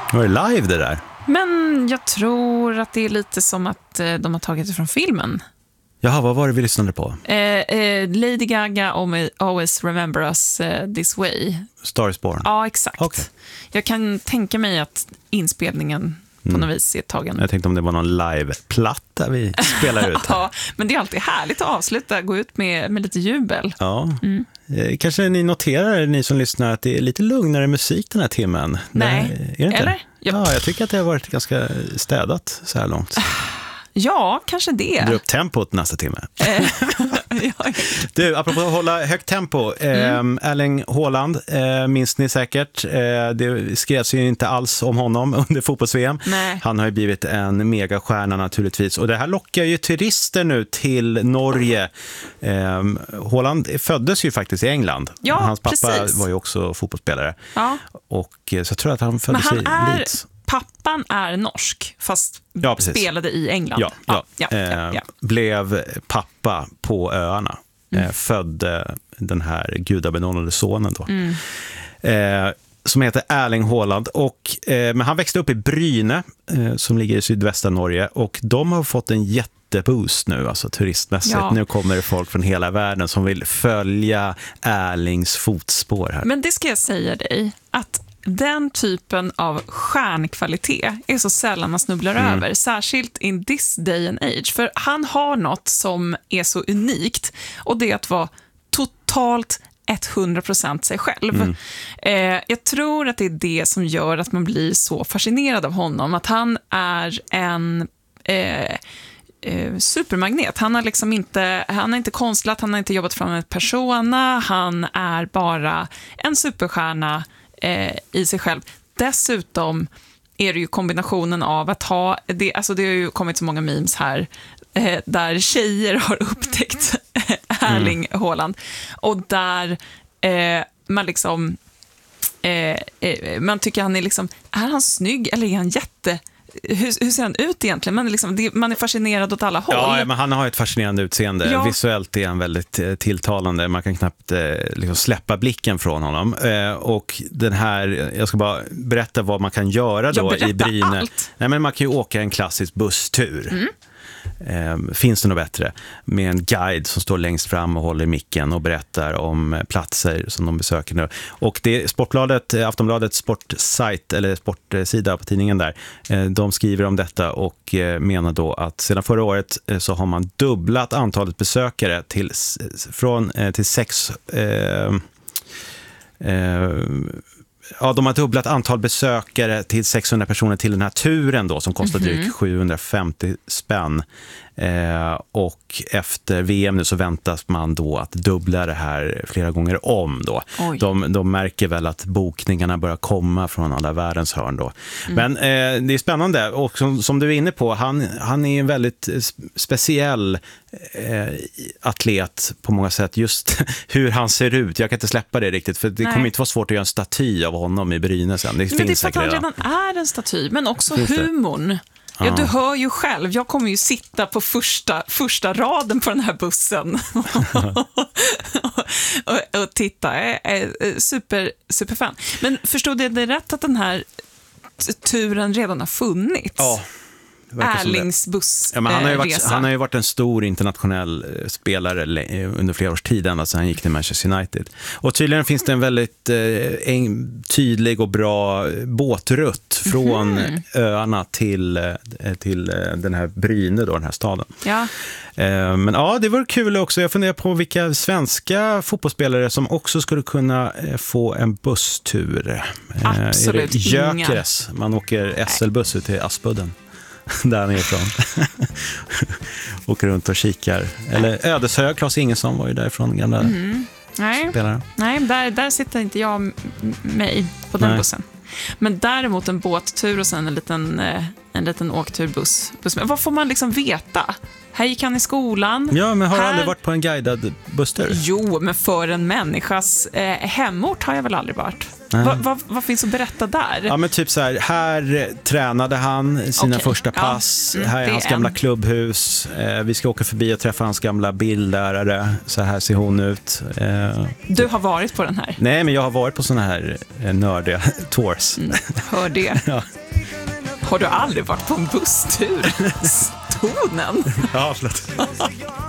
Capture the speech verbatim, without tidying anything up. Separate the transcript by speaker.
Speaker 1: Var det live det där?
Speaker 2: Men jag tror att det är lite som att eh, de har tagit det från filmen.
Speaker 1: Jaha, vad var det vi lyssnade på?
Speaker 2: Eh, eh, Lady Gaga, Always Remember Us uh, This Way.
Speaker 1: Star is Born?
Speaker 2: Ja, exakt.
Speaker 1: Okay.
Speaker 2: Jag kan tänka mig att inspelningen på mm. något vis är tagen.
Speaker 1: Jag tänkte om det var någon live-platta vi spelar ut här.
Speaker 2: Ja, men det är alltid härligt att avsluta, gå ut med, med lite jubel.
Speaker 1: Ja, mm. Kanske ni noterar, ni som lyssnar, att det är lite lugnare musik den här timmen.
Speaker 2: Nej,
Speaker 1: det, är det inte?
Speaker 2: Eller?
Speaker 1: Yep. Ja, jag tycker att det har varit ganska städat så här långt.
Speaker 2: Ja, kanske det.
Speaker 1: Dra upp tempot nästa timme. Du, apropå att hålla högt tempo. Mm. Eh, Erling Haaland, eh, minns ni säkert. Eh, det skrevs ju inte alls om honom under fotbolls-V M.
Speaker 2: Nej.
Speaker 1: Han har ju blivit en megastjärna naturligtvis. Och det här lockar ju turister nu till Norge. Eh, Haaland föddes ju faktiskt i England.
Speaker 2: Ja,
Speaker 1: hans pappa
Speaker 2: precis.
Speaker 1: var ju också fotbollsspelare.
Speaker 2: Ja.
Speaker 1: Och så jag tror att han föddes
Speaker 2: Men han
Speaker 1: i
Speaker 2: är...
Speaker 1: Leeds.
Speaker 2: Pappan är norsk, fast
Speaker 1: ja,
Speaker 2: spelade i England.
Speaker 1: Ja, ja.
Speaker 2: ja, ja, ja, ja.
Speaker 1: Eh, blev pappa på öarna. Mm. Eh, födde den här gudabenådade sonen då. Mm. Eh, som heter Erling Haaland. Och, eh, men han växte upp i Bryne, eh, som ligger i sydvästra Norge. Och de har fått en jätteboost nu, alltså turistmässigt. Ja. Nu kommer det folk från hela världen som vill följa Erlings fotspår här.
Speaker 2: Men det ska jag säga dig, att den typen av stjärnkvalitet är så sällan man snubblar mm. över, särskilt in this day and age. För han har något som är så unikt, och det är att vara totalt hundra procent sig själv. Mm. Eh, jag tror att det är det som gör att man blir så fascinerad av honom, att han är en... Eh, Eh, supermagnet. Han har liksom inte, han har inte konstlat, han har inte jobbat fram en persona, han är bara en superstjärna eh, i sig själv. Dessutom är det ju kombinationen av att ha, det, alltså det har ju kommit så många memes här eh, där tjejer har upptäckt Erling mm. Haaland, och där eh, man liksom eh, eh, man tycker han är liksom, är han snygg eller är han jätte Hur, hur ser han ut egentligen? Man är, liksom, det, man är fascinerad åt alla håll.
Speaker 1: Ja, men han har ett fascinerande utseende. Ja. Visuellt är han väldigt eh, tilltalande. Man kan knappt eh, liksom släppa blicken från honom. Eh, och den här, jag ska bara berätta vad man kan göra då i Bryne. Allt. Nej, men man kan ju åka en klassisk busstur. Mm. Eh, finns det något bättre med en guide som står längst fram och håller micken och berättar om platser som de besöker nu. Och det är Sportbladet, Aftonbladets sportsajt eller sportsida på tidningen där, eh, de skriver om detta och eh, menar då att sedan förra året eh, så har man dubblat antalet besökare till, från, eh, till sex eh, eh, Ja, de har dubblat antal besökare till sexhundra personer till den här turen då, som kostar drygt mm-hmm. sjuhundrafemtio spänn. Eh, och efter V M nu så väntas man då att dubbla det här flera gånger om då. De, de märker väl att bokningarna börjar komma från alla världens hörn då. Mm. Men eh, det är spännande, och som, som du är inne på, han, han är en väldigt speciell eh, atlet på många sätt. Just hur han ser ut, jag kan inte släppa det riktigt, för det Nej. kommer inte vara svårt att göra en staty av honom i Bryne sen. Det,
Speaker 2: men det är för att han redan är en staty, men också humorn. Ja, du hör ju själv, jag kommer ju sitta på första, första raden på den här bussen och, och titta, är, är super, superfan. Men förstod jag det rätt att den här turen redan har funnits? Ja. Erlings buss
Speaker 1: ja, men han, har ju varit, han har ju varit en stor internationell spelare under flera års tid, ända sedan han gick till Manchester United. Och tydligen finns det en väldigt eh, en, tydlig och bra båtrutt från mm. öarna till, till den här Bryne då, den här staden.
Speaker 2: Ja.
Speaker 1: Eh, men ja, det var kul också. Jag funderar på vilka svenska fotbollsspelare som också skulle kunna eh, få en busstur.
Speaker 2: Eh, Absolut
Speaker 1: Jökeres. Man åker S L-buss ut till Aspudden. Där han är ifrån. Åker runt och kikar. Eller Ödeshög, Claes Ingesson var ju därifrån, gamla mm. Nej, spelare.
Speaker 2: Nej där, där sitter inte jag mig på den Nej. bussen. Men däremot en båttur och sen en liten, en liten åkturbuss. Vad får man liksom veta? Här gick han i skolan.
Speaker 1: Ja, men har
Speaker 2: här...
Speaker 1: aldrig varit på en guidad busstur?
Speaker 2: Jo, men för en människas eh, hemort har jag väl aldrig varit. Va, va, vad finns att berätta där?
Speaker 1: Ja, men typ så här, här tränade han sina
Speaker 2: okay.
Speaker 1: första pass.
Speaker 2: Ja. Mm,
Speaker 1: här är, är hans gamla
Speaker 2: en.
Speaker 1: klubbhus. Eh, vi ska åka förbi och träffa hans gamla bildlärare. Så här ser hon ut. Eh,
Speaker 2: du har varit på den här?
Speaker 1: Nej, men jag har varit på såna här eh, nördiga tours.
Speaker 2: Mm, hör det.
Speaker 1: Ja.
Speaker 2: Har du aldrig varit på en busstur? Tonen?
Speaker 1: Ja, förlåt.